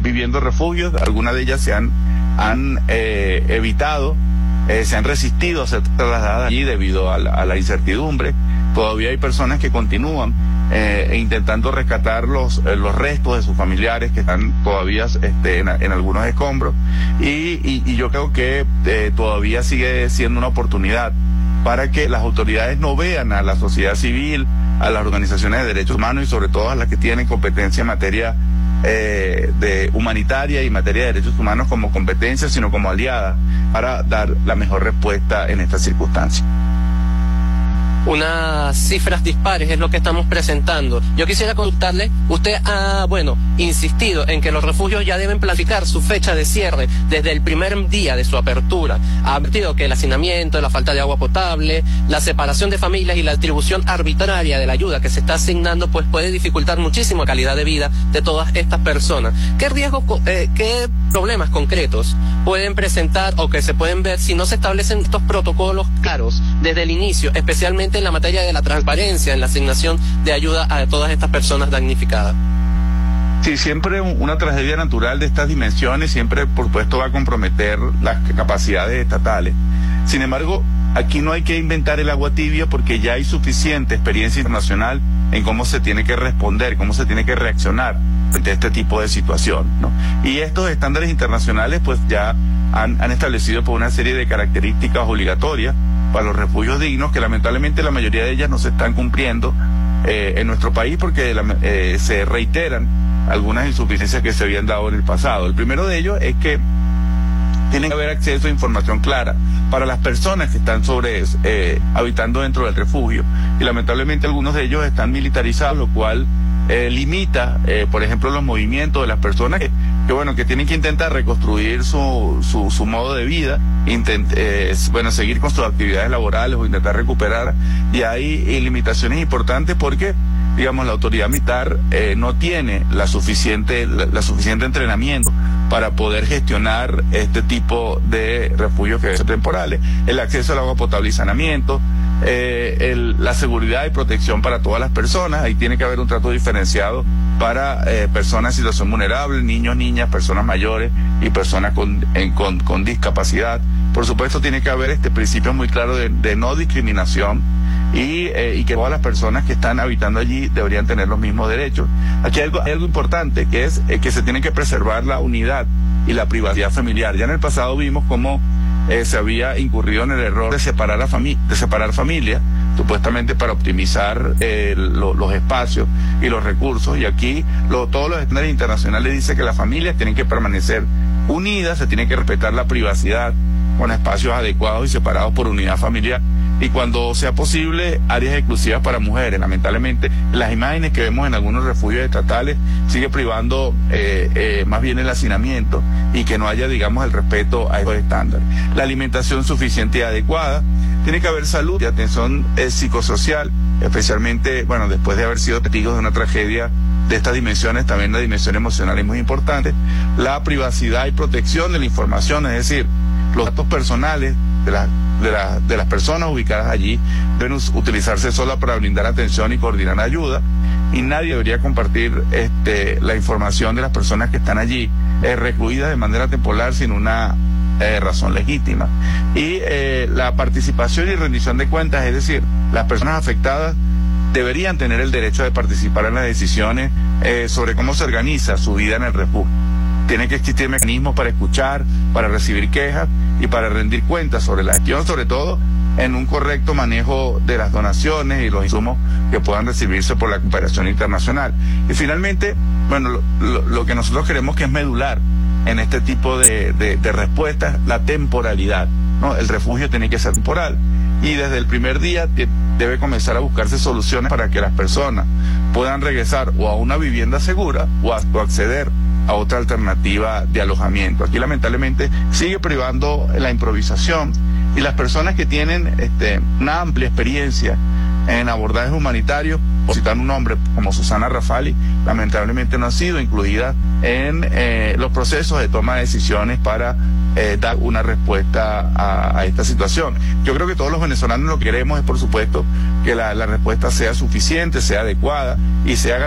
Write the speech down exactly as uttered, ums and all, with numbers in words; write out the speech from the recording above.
viviendo refugios, algunas de ellas se han, han eh, evitado, eh, se han resistido a ser trasladadas allí debido a la, a la incertidumbre. Todavía hay personas que continúan eh, intentando rescatar los, eh, los restos de sus familiares que están todavía este, en, en algunos escombros, y, y, y yo creo que eh, todavía sigue siendo una oportunidad para que las autoridades no vean a la sociedad civil, a las organizaciones de derechos humanos y sobre todo a las que tienen competencia en materia eh, de humanitaria y materia de derechos humanos como competencia, sino como aliada para dar la mejor respuesta en estas circunstancias. Unas cifras dispares es lo que estamos presentando. Yo quisiera consultarle, usted ha, bueno, insistido en que los refugios ya deben planificar su fecha de cierre desde el primer día de su apertura. Ha advertido que el hacinamiento, la falta de agua potable, la separación de familias y la distribución arbitraria de la ayuda que se está asignando, pues puede dificultar muchísimo la calidad de vida de todas estas personas. ¿Qué riesgos, eh, qué problemas concretos pueden presentar o que se pueden ver si no se establecen estos protocolos claros desde el inicio, especialmente en la materia de la transparencia en la asignación de ayuda a todas estas personas damnificadas? Sí, siempre una tragedia natural de estas dimensiones siempre, por supuesto, va a comprometer las capacidades estatales. Sin embargo, aquí no hay que inventar el agua tibia porque ya hay suficiente experiencia internacional en cómo se tiene que responder, cómo se tiene que reaccionar frente a este tipo de situación, ¿no? Y estos estándares internacionales pues ya han, han establecido por una serie de características obligatorias para los refugios dignos, que lamentablemente la mayoría de ellas no se están cumpliendo eh, en nuestro país porque la, eh, se reiteran algunas insuficiencias que se habían dado en el pasado. El primero de ellos es que tienen que haber acceso a información clara para las personas que están sobre eh, habitando dentro del refugio, y lamentablemente algunos de ellos están militarizados, lo cual eh, limita, eh, por ejemplo, los movimientos de las personas que, que bueno, que tienen que intentar reconstruir su, su, su modo de vida, intent, eh, bueno, seguir con sus actividades laborales o intentar recuperar, y hay eh, limitaciones importantes porque, digamos, la autoridad militar eh, no tiene la suficiente, la, la suficiente entrenamiento para poder gestionar este tipo de refugios que son temporales, el acceso al agua potable y saneamiento, eh, el, la seguridad y protección para todas las personas. Ahí tiene que haber un trato diferenciado para eh, personas en situación vulnerable, niños, niñas, personas mayores y personas con, en, con, con discapacidad. Por supuesto, tiene que haber este principio muy claro de, de no discriminación, y, eh, y que todas las personas que están habitando allí deberían tener los mismos derechos. Aquí hay algo, hay algo importante, que es eh, que se tiene que preservar la unidad y la privacidad familiar. Ya en el pasado vimos cómo eh, se había incurrido en el error de separar a fami de separar familias, supuestamente para optimizar eh, lo, los espacios y los recursos, y aquí lo, todos los estándares internacionales dicen que las familias tienen que permanecer unidas, se tiene que respetar la privacidad con espacios adecuados y separados por unidad familiar, y cuando sea posible, áreas exclusivas para mujeres. Lamentablemente, las imágenes que vemos en algunos refugios estatales sigue privando eh, eh, más bien el hacinamiento, y que no haya, digamos, el respeto a estos estándares. La alimentación suficiente y adecuada, tiene que haber salud y atención eh, psicosocial, especialmente, bueno, después de haber sido testigos de una tragedia de estas dimensiones, también la dimensión emocional es muy importante. La privacidad y protección de la información, es decir, los datos personales de, la, de, la, de las personas ubicadas allí deben utilizarse solo para brindar atención y coordinar ayuda, y nadie debería compartir este, la información de las personas que están allí eh, recluidas de manera temporal sin una eh, razón legítima. Y eh, la participación y rendición de cuentas, es decir, las personas afectadas deberían tener el derecho de participar en las decisiones eh, sobre cómo se organiza su vida en el refugio. Tiene que existir mecanismos para escuchar, para recibir quejas y para rendir cuentas sobre la gestión, sobre todo en un correcto manejo de las donaciones y los insumos que puedan recibirse por la cooperación internacional. Y finalmente, bueno, lo, lo, lo que nosotros queremos que es medular en este tipo de, de, de respuestas, la temporalidad, ¿no? El refugio tiene que ser temporal, y desde el primer día debe comenzar a buscarse soluciones para que las personas puedan regresar o a una vivienda segura o a o acceder a otra alternativa de alojamiento. Aquí lamentablemente sigue privando la improvisación, y las personas que tienen este, una amplia experiencia en abordajes humanitarios, por citar un nombre como Susana Rafali, lamentablemente no han sido incluidas en eh, los procesos de toma de decisiones para eh, dar una respuesta a, a esta situación. Yo creo que todos los venezolanos lo que queremos es, por supuesto, que la, la respuesta sea suficiente, sea adecuada y sea